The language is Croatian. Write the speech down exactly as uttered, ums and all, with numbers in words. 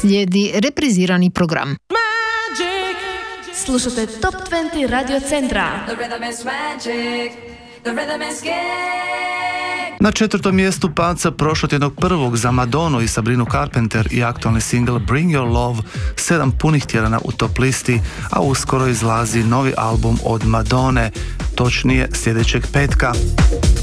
Slijedi reprizirani program. Slušate Top dvadeset Radio Centra. Na četvrtom mjestu paca prošlotjednog prvog za Madonu i Sabrinu Carpenter i aktualni single Bring Your Love, sedam punih tjedana u top listi, a uskoro izlazi novi album od Madone, točnije sljedećeg petka.